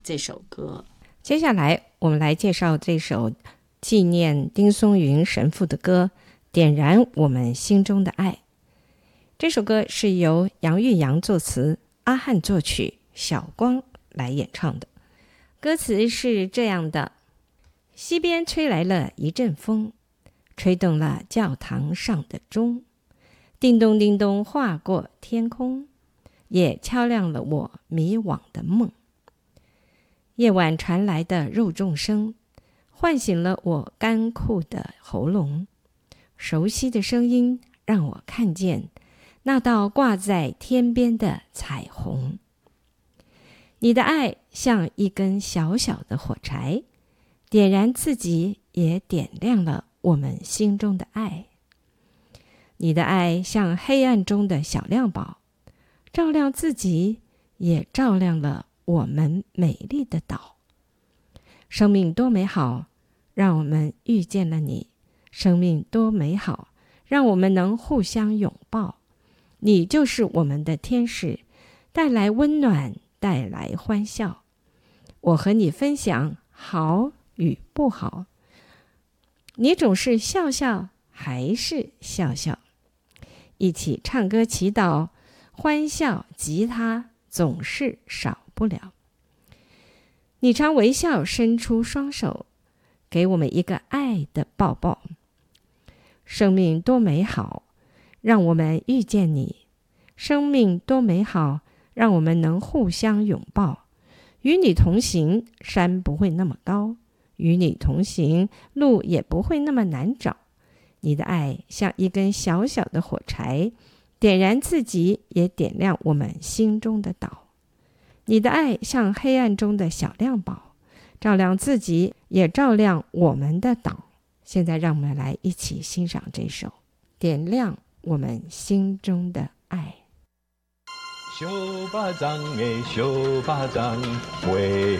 这首歌。 接下来我们来介绍这首纪念丁松云神父的歌《点燃我们心中的爱》。这首歌是由杨玉阳作词，阿汉作曲，小光来演唱的。歌词是这样的：西边吹来了一阵风，吹动了教堂上的钟，叮咚叮咚划过天空，也敲亮了我迷惘的梦。夜晚传来的肉粽声，唤醒了我干枯的喉咙。熟悉的声音让我看见那道挂在天边的彩虹。你的爱像一根小小的火柴，点燃自己，也点亮了我们心中的爱。你的爱像黑暗中的小亮宝，照亮自己，也照亮了我们美丽的岛。生命多美好，让我们遇见了你。生命多美好，让我们能互相拥抱。你就是我们的天使，带来温暖，带来欢笑。我和你分享好与不好，你总是笑笑，还是笑笑。一起唱歌祈祷，欢笑吉他总是少不了。你常微笑伸出双手，给我们一个爱的抱抱。生命多美好，让我们遇见你。生命多美好，让我们能互相拥抱。与你同行，山不会那么高；与你同行，路也不会那么难找。你的爱像一根小小的火柴，点燃自己，也点亮我们心中的岛。你的爱像黑暗中的小亮宝，照亮自己，也照亮我们的岛。现在让我们来一起欣赏这首《点亮我们心中的爱》。 小巴掌的小巴掌，飞